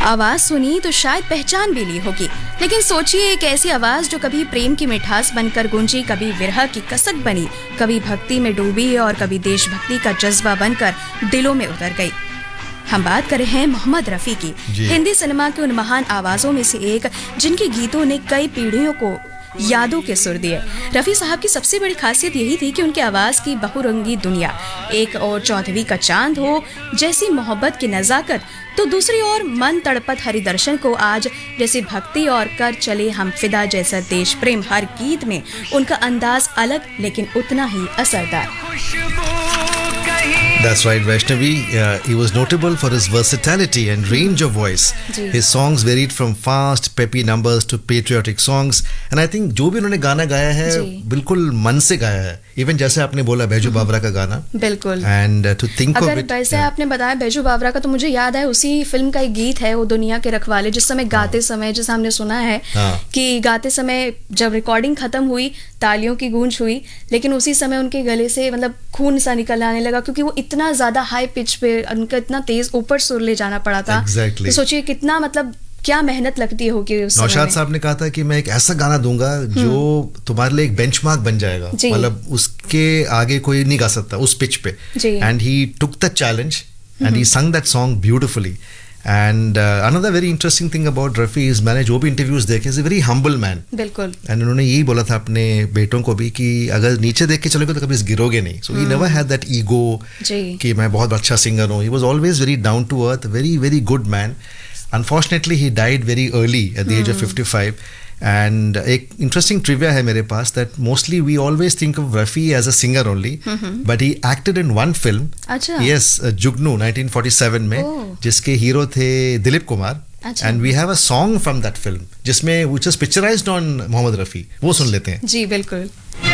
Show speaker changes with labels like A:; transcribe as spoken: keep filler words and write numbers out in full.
A: आवाज सुनी तो शायद पहचान भी ली होगी, लेकिन सोचिए एक ऐसी आवाज जो कभी प्रेम की मिठास बनकर गूंजी, कभी विरह की कसक बनी, कभी भक्ति में डूबी और कभी देशभक्ति का जज्बा बनकर दिलों में उतर गई। हम बात कर रहे हैं मोहम्मद रफी की, हिंदी सिनेमा की उन महान आवाजों में से एक जिनके गीतों ने कई पीढ़ियों को यादों के सुर दिए। रफी साहब की सबसे बड़ी खासियत यही थी कि उनकी आवाज की बहुरंगी दुनिया, एक और चौदहवीं का चांद हो जैसी मोहब्बत की नजाकत, तो दूसरी ओर मन तड़पत हरिदर्शन को आज जैसी भक्ति और कर चले हम फिदा जैसा देश प्रेम, हर गीत में उनका अंदाज अलग लेकिन उतना ही असरदार।
B: That's right, Vaishnavi. Uh, he was notable for his versatility and range of voice. His songs varied from fast, peppy numbers to patriotic songs. And I think जो भी उन्होंने गाना गाया है बिल्कुल मन से गाया है. Even जैसे आपने बोला बैजू बावरा का गाना.
A: बिल्कुल.
B: And uh, to think
A: अगर
B: of it.
A: वैसे आपने बताया बैजू बावरा का, तो मुझे याद है उसी फिल्म का एक गीत है, वो दुनिया के रखवाले, जिस समय गाते समय, जैसे हमने सुना है कि गाते समय जब रिकॉर्डिंग खत्म हुई, तालियों की गूंज हुई, लेकिन उसी समय उनके गले से मतलब खून सा निकल आने लगा, क्योंकि वो इतना ज्यादा हाई पिच पे, उनका इतना तेज ऊपर सुर ले जाना पड़ा था।
B: exactly.
A: तो सोचिए कितना मतलब क्या मेहनत लगती होगी उस समय।
B: नौशाद साहब ने कहा था कि मैं एक ऐसा गाना दूंगा जो तुम्हारे लिए एक बेंचमार्क बन जाएगा, मतलब उसके आगे कोई नहीं गा सकता उस पिच पे। And he took the challenge and he संग that song beautifully. And uh, another very interesting thing about Rafi is मैंने जो भी इंटरव्यूज देखे, is a very humble man.
A: बिल्कुल.
B: And उन्होंने यही बोला था अपने बेटों को भी कि अगर नीचे देख के चलोगे तो कभी गिरोगे नहीं. So he never had that ego कि मैं बहुत अच्छा सिंगर हूँ. He was always very down to earth, very very good man. Unfortunately he died very early at the age of fifty-five. And एक interesting trivia है मेरे पास that mostly we always think of Rafi as a singer only, but he acted in one film.
A: अच्छा.
B: Yes, uh, जुगनू nineteen forty-seven में, जिसके hero थे दिलीप कुमार.
A: अच्छा.
B: And we have a song from that film जिसमें which is picturized on Mohammad Rafi. वो सुन लेते हैं.
A: जी बिल्कुल.